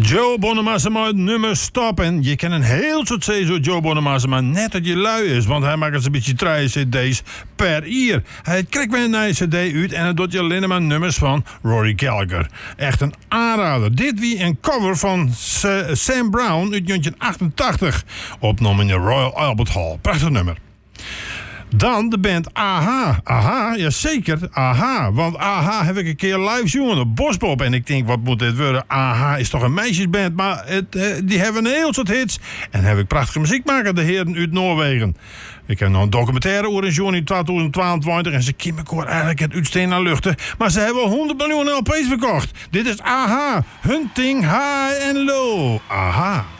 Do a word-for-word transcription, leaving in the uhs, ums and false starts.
Joe Bonamassa met het nummer Stop. En je kan een heel soort zeggen zo Joe Bonamassa, maar net dat je lui is. Want hij maakt een beetje drie cd's per jaar. Hij krijgt weer een nieuwe cd uit en dan doet je alleen maar nummers van Rory Gallagher. Echt een aanrader. Dit wie een cover van Sam Brown uit negentien achtentachtig. Opgenomen in de Royal Albert Hall. Prachtig nummer. Dan de band A-ha. A-ha, jazeker, A-ha. Want A-ha heb ik een keer live zongen op Bospop. En ik denk, wat moet dit worden? A-ha is toch een meisjesband, maar het, eh, die hebben een heel soort hits. En heb ik prachtige muziek maken, de heren uit Noorwegen. Ik heb nog een documentaire over in Johnny twintig tweeëntwintig en ze kiemen koor eigenlijk het uitsteen naar luchten. Maar ze hebben honderd miljoen L P's verkocht. Dit is A-ha. Hunting High and Low. A-ha.